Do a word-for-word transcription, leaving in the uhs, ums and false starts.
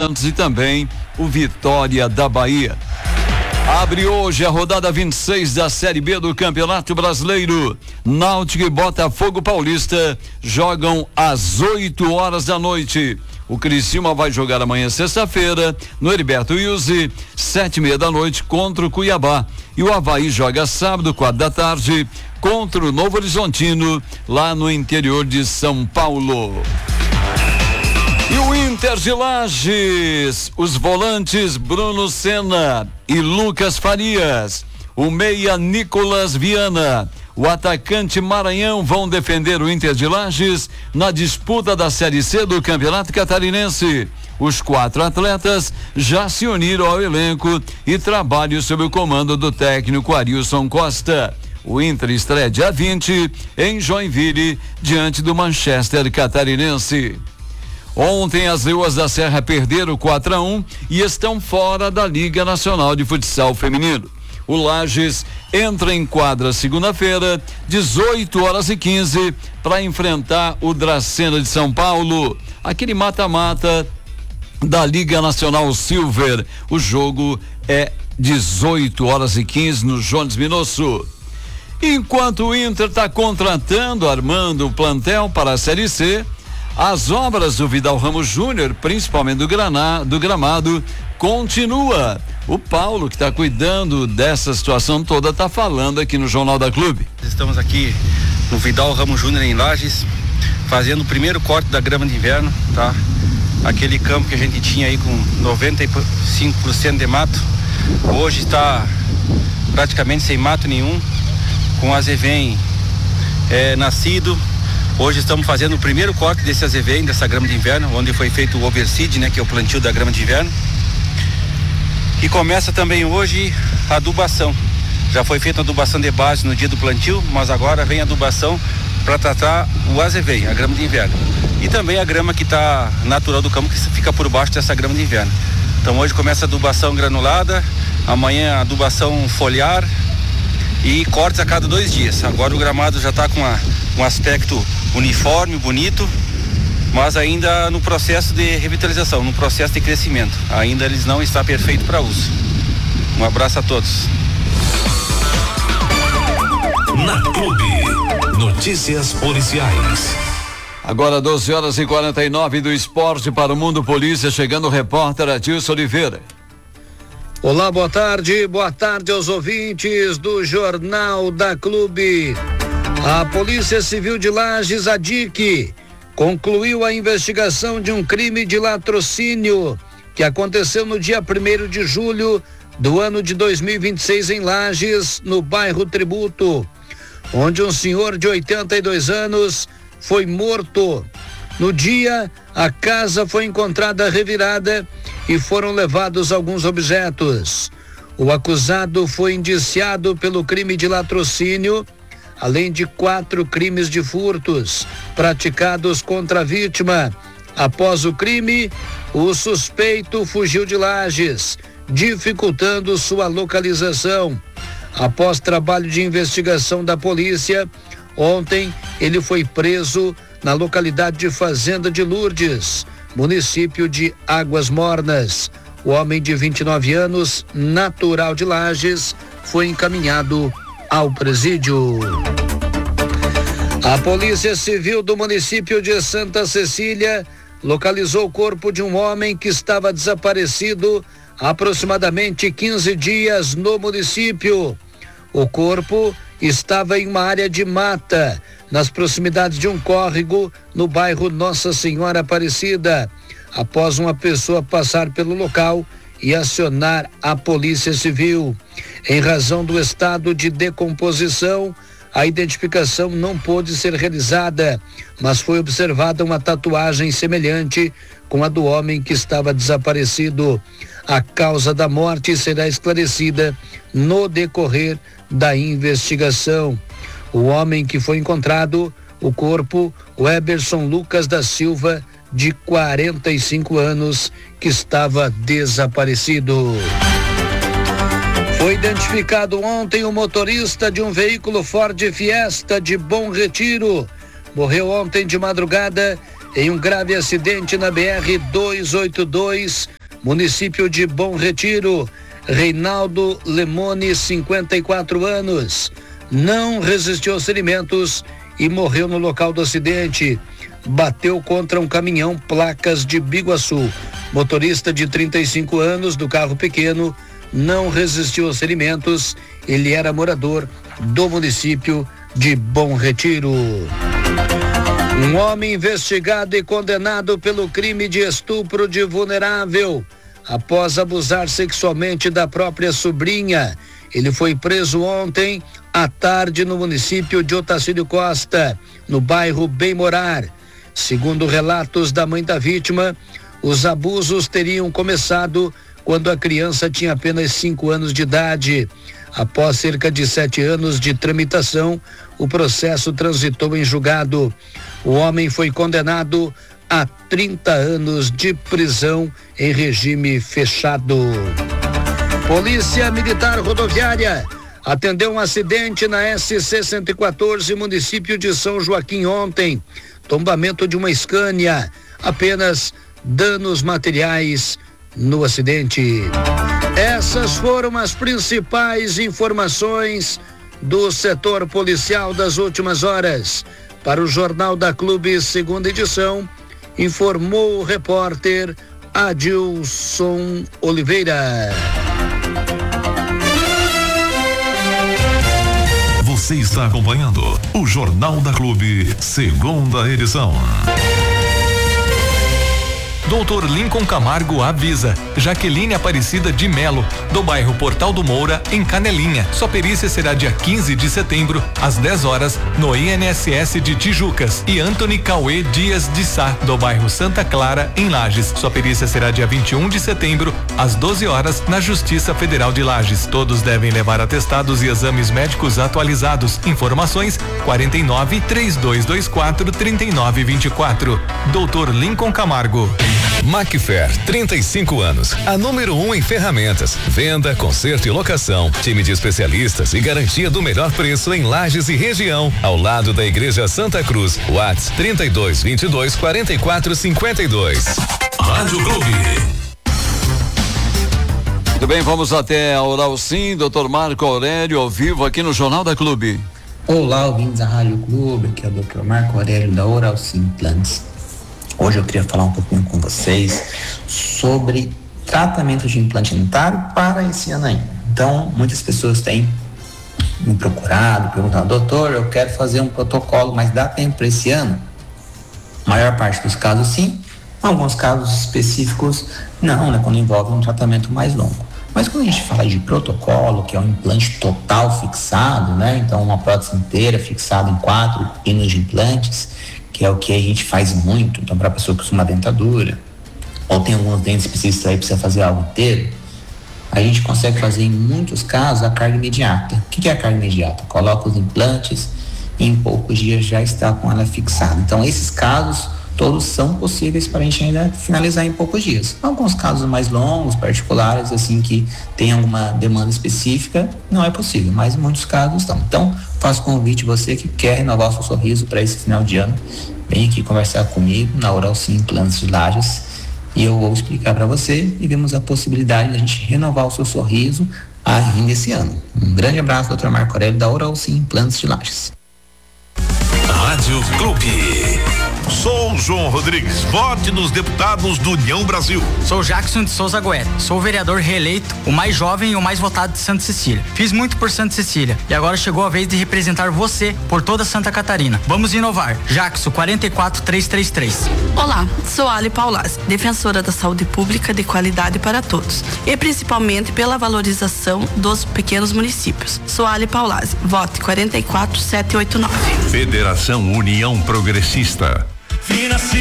Santos e também o Vitória da Bahia. Abre hoje a rodada vinte e seis da Série B do Campeonato Brasileiro. Náutico e Botafogo Paulista jogam às oito horas da noite. O Criciúma vai jogar amanhã, sexta-feira, no Heriberto Wilson, sete e meia da noite, contra o Cuiabá. E o Avaí joga sábado, quatro da tarde, contra o Novo Horizontino, lá no interior de São Paulo. E o Inter de Lages, os volantes Bruno Senna e Lucas Farias, o meia Nicolas Viana, o atacante Maranhão vão defender o Inter de Lages na disputa da Série C do Campeonato Catarinense. Os quatro atletas já se uniram ao elenco e trabalham sob o comando do técnico Arilson Costa. O Inter estreia dia vinte em Joinville, diante do Manchester Catarinense. Ontem as Leoas da Serra perderam quatro a um e estão fora da Liga Nacional de Futsal Feminino. O Lages entra em quadra segunda-feira, dezoito horas e quinze, para enfrentar o Dracena de São Paulo. Aquele mata-mata da Liga Nacional Silver. O jogo é dezoito horas e quinze no Jones Minosso. Enquanto o Inter está contratando, armando o plantel para a Série C, as obras do Vidal Ramos Júnior, principalmente do, grana, do gramado, continua. O Paulo, que está cuidando dessa situação toda, está falando aqui no Jornal da Clube. Estamos aqui no Vidal Ramos Júnior em Lages, fazendo o primeiro corte da grama de inverno, tá? Aquele campo que a gente tinha aí com noventa e cinco por cento de mato, hoje está praticamente sem mato nenhum, com azevém é, nascido. Hoje estamos fazendo o primeiro corte desse azevém, dessa grama de inverno, onde foi feito o overseed, né, que é o plantio da grama de inverno. E começa também hoje a adubação. Já foi feita a adubação de base no dia do plantio, mas agora vem a adubação para tratar o azevém, a grama de inverno. E também a grama que está natural do campo, que fica por baixo dessa grama de inverno. Então hoje começa a adubação granulada, amanhã a adubação foliar e cortes a cada dois dias. Agora o gramado já está com a, um aspecto uniforme, bonito, mas ainda no processo de revitalização, no processo de crescimento. Ainda eles não está perfeito para uso. Um abraço a todos. Na Clube, notícias policiais. Agora doze horas e quarenta e nove do esporte para o Mundo Polícia, chegando o repórter Adilson Oliveira. Olá, boa tarde, boa tarde aos ouvintes do Jornal da Clube. A Polícia Civil de Lages, a D I C, concluiu a investigação de um crime de latrocínio que aconteceu no dia primeiro de julho do ano de dois mil e vinte e seis em Lages, no bairro Tributo, onde um senhor de oitenta e dois anos foi morto. No dia, a casa foi encontrada revirada e foram levados alguns objetos. O acusado foi indiciado pelo crime de latrocínio, além de quatro crimes de furtos praticados contra a vítima. Após o crime, o suspeito fugiu de Lages, dificultando sua localização. Após trabalho de investigação da polícia, ontem ele foi preso na localidade de Fazenda de Lourdes, município de Águas Mornas. O homem de vinte e nove anos, natural de Lages, foi encaminhado ao presídio. A Polícia Civil do município de Santa Cecília localizou o corpo de um homem que estava desaparecido há aproximadamente quinze dias no município. O corpo estava em uma área de mata, nas proximidades de um córrego no bairro Nossa Senhora Aparecida, após uma pessoa passar pelo local e acionar a Polícia Civil. Em razão do estado de decomposição, a identificação não pôde ser realizada, mas foi observada uma tatuagem semelhante com a do homem que estava desaparecido. A causa da morte será esclarecida no decorrer da investigação. O homem que foi encontrado, o corpo, o Eberson Lucas da Silva, de quarenta e cinco anos, que estava desaparecido. Foi identificado ontem o motorista de um veículo Ford Fiesta de Bom Retiro. Morreu ontem de madrugada em um grave acidente na B R duzentos e oitenta e dois, Município de Bom Retiro, Reinaldo Lemone, cinquenta e quatro anos, não resistiu aos ferimentos e morreu no local do acidente. Bateu contra um caminhão, placas de Biguaçu. Motorista de trinta e cinco anos do carro pequeno não resistiu aos ferimentos. Ele era morador do município de Bom Retiro. Um homem investigado e condenado pelo crime de estupro de vulnerável após abusar sexualmente da própria sobrinha. Ele foi preso ontem à tarde no município de Otacílio Costa, no bairro Bem Morar. Segundo relatos da mãe da vítima, os abusos teriam começado quando a criança tinha apenas cinco anos de idade. Após cerca de sete anos de tramitação, o processo transitou em julgado. O homem foi condenado a trinta anos de prisão em regime fechado. Polícia Militar Rodoviária atendeu um acidente na S C cento e quatorze, município de São Joaquim ontem. Tombamento de uma Scania, apenas danos materiais no acidente. Essas foram as principais informações do setor policial das últimas horas. Para o Jornal da Clube, segunda edição, informou o repórter Adilson Oliveira. Você está acompanhando o Jornal da Clube, segunda edição. doutor Lincoln Camargo avisa. Jaqueline Aparecida de Melo, do bairro Portal do Moura, em Canelinha. Sua perícia será dia quinze de setembro, às dez horas, no I N S S de Tijucas. E Antony Cauê Dias de Sá, do bairro Santa Clara, em Lages. Sua perícia será dia vinte e um de setembro, às doze horas, na Justiça Federal de Lages. Todos devem levar atestados e exames médicos atualizados. Informações quarenta e nove, três dois dois quatro, trinta e nove vinte e quatro. doutor Lincoln Camargo. Macfer, trinta e cinco anos, a número um em ferramentas, venda, conserto e locação, time de especialistas e garantia do melhor preço em Lages e região, ao lado da Igreja Santa Cruz. WhatsApp trinta e dois, vinte e dois, quarenta e quatro, cinquenta e dois. Rádio Clube. Muito bem, vamos até a Oral Sim, doutor Marco Aurélio, ao vivo aqui no Jornal da Clube. Olá, ouvintes da Rádio Clube, aqui é o doutor Marco Aurélio da Oral Sim Implantes. Hoje eu queria falar um pouquinho com vocês sobre tratamento de implante dentário para esse ano ainda. Então, muitas pessoas têm me procurado, perguntado, doutor, eu quero fazer um protocolo, mas dá tempo para esse ano? A maior parte dos casos sim, alguns casos específicos não, né, quando envolve um tratamento mais longo. Mas quando a gente fala de protocolo, que é um implante total fixado, né, então uma prótese inteira fixada em quatro pinos de implantes, que é o que a gente faz muito, então para a pessoa que usa uma dentadura, ou tem alguns dentes que precisa extrair, precisa fazer algo inteiro, a gente consegue fazer em muitos casos a carga imediata. O que é a carga imediata? Coloca os implantes e em poucos dias já está com ela fixada. Então esses casos todos são possíveis para a gente ainda finalizar em poucos dias. Alguns casos mais longos, particulares, assim, que tem alguma demanda específica, não é possível, mas em muitos casos estão. Então, faço convite você que quer renovar o seu sorriso para esse final de ano, vem aqui conversar comigo na Oral Sim Implantes de Lages e eu vou explicar para você e vemos a possibilidade de a gente renovar o seu sorriso ainda esse ano. Um grande abraço, doutor Marco Aurélio da Oral Sim Implantes de Lages. Rádio Clube. Sou João Rodrigues, vote nos deputados do União Brasil. Sou Jackson de Souza Goethe, sou vereador reeleito, o mais jovem e o mais votado de Santa Cecília. Fiz muito por Santa Cecília e agora chegou a vez de representar você por toda Santa Catarina. Vamos inovar. Jackson quarenta e quatro, trezentos e trinta e três. Olá, sou Ali Paulaz, defensora da saúde pública de qualidade para todos e principalmente pela valorização dos pequenos municípios. Sou Ali Paulaz, vote quarenta e quatro, setecentos e oitenta e nove. Federação União Progressista.